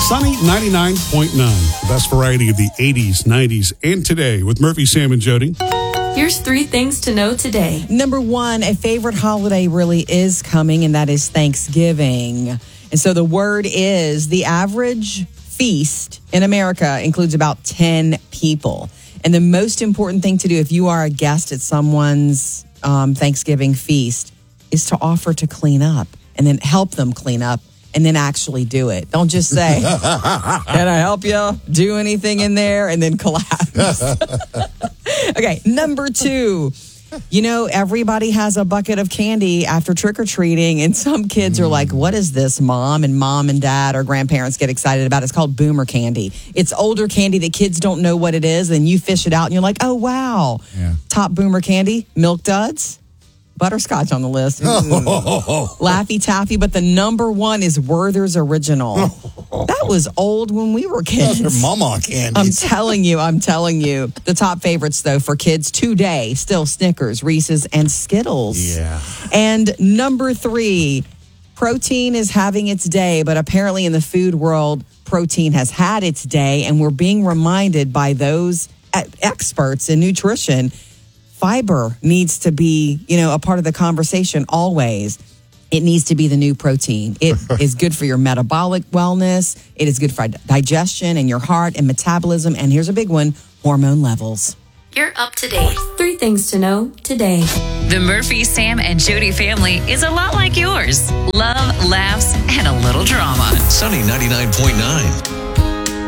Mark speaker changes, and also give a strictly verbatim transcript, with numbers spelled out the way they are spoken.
Speaker 1: Sunny ninety-nine point nine. The best variety of the eighties, nineties, and today with Murphy, Sam, and Jody.
Speaker 2: Here's three things to know today.
Speaker 3: Number one, a favorite holiday really is coming, and that is Thanksgiving. And so the word is the average feast in America includes about ten people. And the most important thing to do if you are a guest at someone's um, Thanksgiving feast is to offer to clean up and then help them clean up and then actually do it. Don't just say, can I help you do anything in there? And then collapse. Okay, number two. You know, everybody has a bucket of candy after trick-or-treating, and some kids are like, what is this, Mom? And Mom and Dad or grandparents get excited about it. It's called Boomer candy. It's older candy that kids don't know what it is, and you fish it out, and you're like, oh, wow. Yeah. Top Boomer candy, Milk Duds. Butterscotch on the list. Mm. Laffy Taffy, but the number one is Werther's Original. That was old when we were kids.
Speaker 4: Those are mama candies.
Speaker 3: I'm telling you, I'm telling you. The top favorites, though, for kids today, still Snickers, Reese's, and Skittles.
Speaker 4: Yeah.
Speaker 3: And number three, protein is having its day, but apparently in the food world, protein has had its day, and we're being reminded by those experts in nutrition fiber needs to be, you know, a part of the conversation always. It needs to be the new protein. It is good for your metabolic wellness. It is good for digestion and your heart and metabolism. And here's a big one, hormone levels.
Speaker 2: You're up to date. Three things to know today.
Speaker 5: The Murphy, Sam, and Jody family is a lot like yours. Love, laughs, and a little drama.
Speaker 6: Sunny ninety-nine point nine.